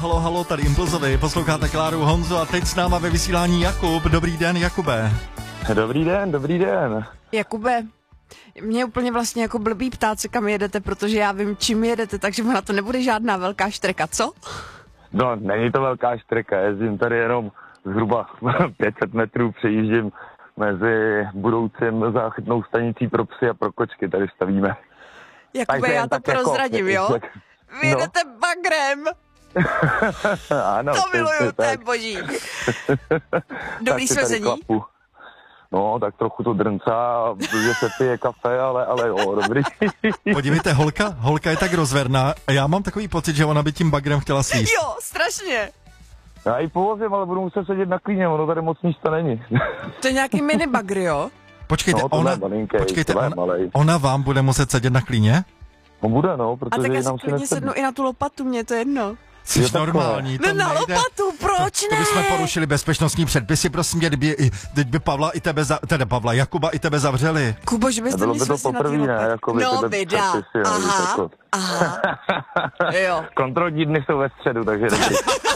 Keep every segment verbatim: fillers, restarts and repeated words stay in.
halo, halo, tady Impulzovi, posloucháte Kláru, Honzu a teď s náma ve vysílání Jakub. Dobrý den, Jakube. Dobrý den, dobrý den. Jakube, mě úplně vlastně jako blbý ptát se, kam jedete, protože já vím, čím jedete, takže na to nebude žádná velká štreka, co? No, není to velká štreka, jezdím tady jenom zhruba pět set metrů, přejíždím mezi budoucím záchytnou stanicí pro psy a pro kočky, tady stavíme. Jakube, Takže já to prozradím, jako, jo? Vy jedete no. bagrem. Ano. To miluju, to je boží. Dobrý svezení. No, tak trochu to drncá, že se pije kafe, ale, ale jo, dobrý. Podívejte, holka, holka je tak rozverná a já mám takový pocit, že ona by tím bagrem chtěla svíst. Jo, strašně. Já ji povozím, ale budu muset sedět na klíně, ono tady moc místa není. To je nějaký mini bagr, jo? Počkejte, no, ona, malinkej, počkejte ona, ona vám bude muset sedět na klíně? No bude, no, protože a tak já si nám klidně sednu i na tu lopatu, mě to jedno. Jsi normální, to no na nejde. lopatu, proč ne? To bychom porušili bezpečnostní předpisy, prosím mě, kdyby, teď by Pavla i tebe, za, teda Pavla, Jakuba i tebe zavřeli. Kubo, že byste mě svesli na ty lopaty. No vida, aha, jako... aha, jo. Kontrolní dny jsou ve středu, takže dobrý.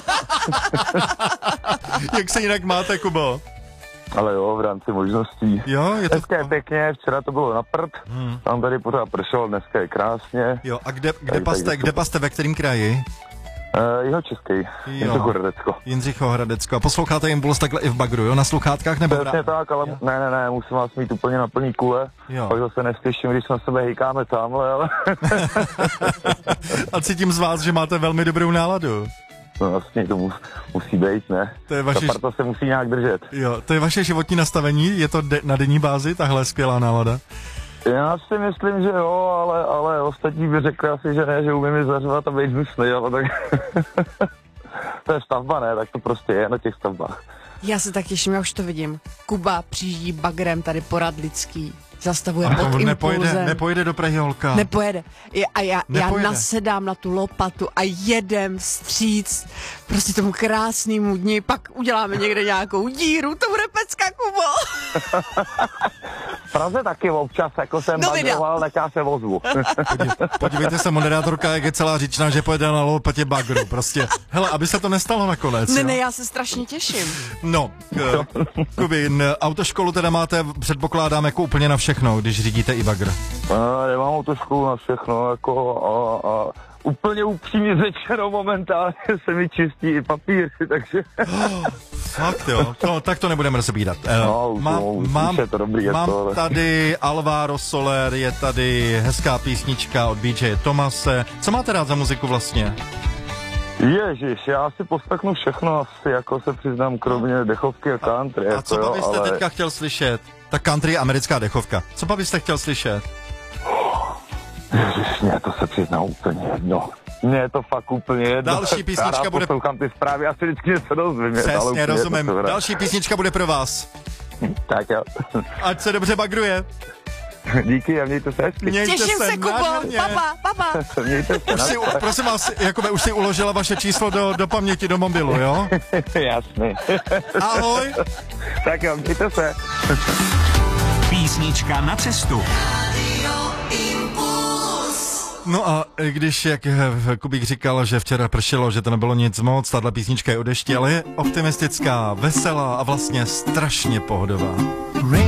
Jak se jinak máte, Kubo? Ale jo, v rámci možností. Jo, je to... Dneska je pěkně, včera to bylo na prd, hmm. tam tady pořád pršelo, dneska je krásně. Jo, a kde, kde, paste, kde paste, ve kterém kraji? Uh, jeho český, Jindřichohradecko. Jindřichohradecko. A posloucháte Impuls takhle i v bagru, jo? Na sluchátkách nebo... Přesně tak, ale jo. ne, ne, ne, musím vás mít úplně na plný kule. Jo. Pak zase neslyším, když na sebe hejkáme tamhle, ale... A cítím z vás, že máte velmi dobrou náladu. No vlastně to mus, musí být, ne? To je vaše... Ta parta se musí nějak držet. Jo, to je vaše životní nastavení? Je to de- na denní bázi, tahle skvělá nálada? Já si myslím, že jo, ale, ale ostatní by řekli asi, že ne, že umím je zařvat a být hnusný, ale tak... To je stavba, ne? Tak to prostě je na těch stavbách. Já se tak těším, já už to vidím. Kuba přijíždí bagrem tady po Radlický. Zastavuje pod Impulzem. Nepojede, nepojede do Prahy, holka. Nepojede. A já, já nasedám na tu lopatu a jedem vstříc prostě tomu krásnému dni, pak uděláme někde nějakou díru, to bude pecka, Kubo. V Praze taky občas, jako jsem no bagroval, tak já se vozvu. Podívejte se, moderátorka, jak je celá říčná, že pojede na lopatě bagru, prostě. Hele, aby se to nestalo nakonec. Ne, jo? ne, já se strašně těším. No, Kubin, autoškolu teda máte, předpokládám, jako úplně na všechno, když řídíte i bagr. Já nemám autoškolu na všechno, jako a, a úplně upřímně řečeno momentálně se mi čistí i papíry, takže... Oh, fakt jo, no, tak to nebudeme rozebírat. No, už, mám, už mám, je to dobrý, mám to, ale... tady Alvaro Soler, je tady hezká písnička od B J Tomase. Co máte rád za muziku vlastně? Ježiš, já si poslechnu všechno asi, jako se přiznám, kromě dechovky a country. A, jako a co byste ale... teďka chtěl slyšet? Tak country je americká dechovka. Co byste chtěl slyšet? Ježiš, mě to se přiznám úplně jedno. Mně je to fakt úplně jedno. Další písnička já bude... poslouchám ty zprávy, já si vždycky něco dozvím. Přesně, rozumím. Další písnička bude pro vás. Tak jo. Ať se dobře bagruje. Díky a mějte se hezky. Těším se, Kubo, papa, papa. Mějte se. Už si, prosím vás, Jakube, už si uložila vaše číslo do, do paměti, do mobilu, jo? Jasný. Ahoj. Tak jo, mějte se. Písnička na cestu. No a když, jak Kubík říkal, že včera pršelo, že to nebylo nic moc, tahle písnička je o dešti, ale je optimistická, veselá a vlastně strašně pohodová.